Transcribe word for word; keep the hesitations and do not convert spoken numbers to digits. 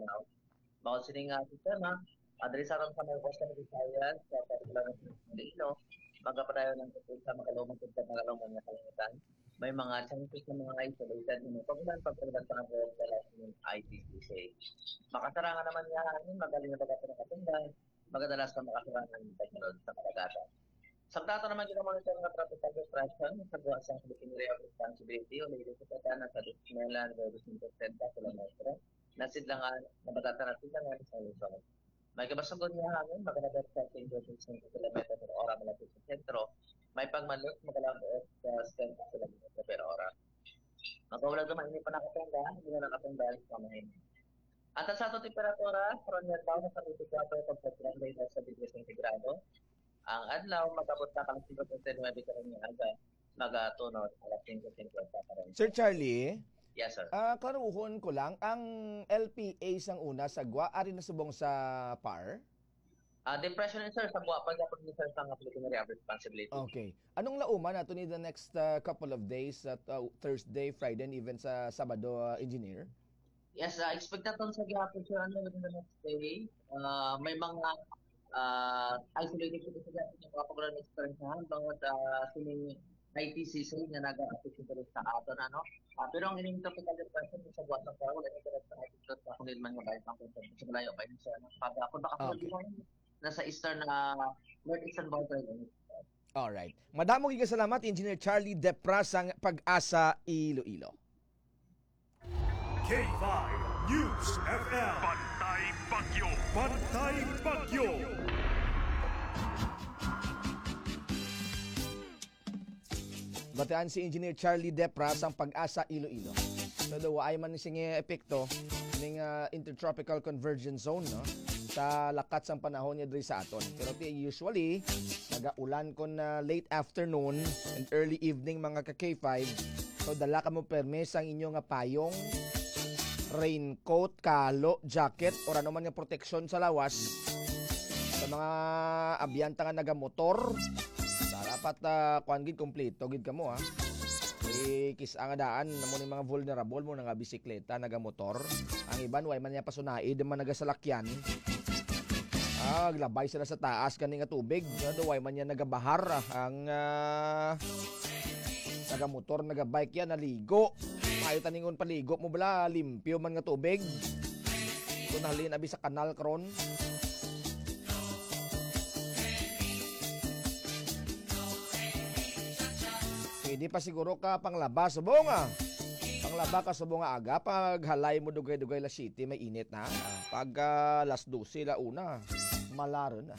Mindanao. Mao sini nga sistema, adre sa ron sa mga Coastal Visayas, sa particular ng Iloilo, magkapadayon ng kapit sa makalumang at makalumang na kalangitan. May mga chances ng mga isolated na pagkulan pagkulan sa ng I P C C. Makasarangan naman niya hangin, magaling na bagat na katundan, magadalas na makasarangan ng technology sa kalagatan. Sa data naman ginamonitor ng tropical depression sa buwan sa Philippine Area of Responsibility o lady sa kata na sa Disneyland o Disneyland kilometro na sidlangan na bagatan na sidlangan sa Luzon. May kabasugod niya hangin, maganadat sa twenty-six kilometro per ora malapit sa sentro. May pagmanot, magalabot sa ten kilometro per ora. Magkawala naman hindi pa nakatanda, hindi na nakatanda sa mahin. At sa ato temperatura, from yan daw na sa twenty-four sa degrees centigrado. Ang adlaw magabot na kang five twenty-nine karong aga magatunod alas five fifty pa rin. Sir Charlie? Yes, sir. Ah, uh, klaruhon ko lang ang L P A sang una sagwa ari na subong sa P A R? Ah, uh, depression sir sa buwa pag ni sir sa Philippine Area of Responsibility. Okay. Anong lauman nato ni the next uh, couple of days at uh, Thursday, Friday and even sa Sabado, uh, engineer? Yes, uh, expect natin sa gihapon sir ano within the next day. Uh, may mga uh, isolated ko sa yung mga program experience na bangod uh, sining I T C C na nag-assist sa aton ano. Uh, pero ang ining tropical depression sa buwan ng Paro, wala ito sa ating sa kung man nga bayad ng content sa malayo pa sa pag ako baka okay. Nasa eastern na uh, northeastern border. Alright. Madamo giga salamat Engineer Charlie Depra sang Pag-asa Iloilo. K five News F M. Bantay Bagyo. Bantay Bagyo. Bataan si Engineer Charlie Depra sang Pag-asa Iloilo. So daw ay man sing epekto ning uh, intertropical convergence zone no sa lakat sang panahon niya diri sa aton. Pero usually nagaulan kon na uh, late afternoon and early evening mga ka K five. So dala ka mo permes ang inyo nga payong, raincoat, kalo, jacket or ano man nga proteksyon sa lawas. Sa mga abyanta nga nagamotor, dapat uh, kuan gid kompleto gid kamo ha. Eh kis ang daan namo ni mga vulnerable mo nga bisikleta, nagamotor. Ang iban way man niya pasunaid man nagasalakyan. Ah, glabay sila sa taas kani nga tubig. Ano way man niya nagabahar ah. Ang uh, nagamotor, nagabike yan naligo. Mayo taningon paligo mo bala limpyo man nga tubig. Kung halin abi sa kanal karon. Hindi pa siguro ka panglaba sa bunga. Panglaba ka sa bunga aga. Pag halay mo dugay-dugay la city, may init na. Pag uh, las dose la una, malaro na.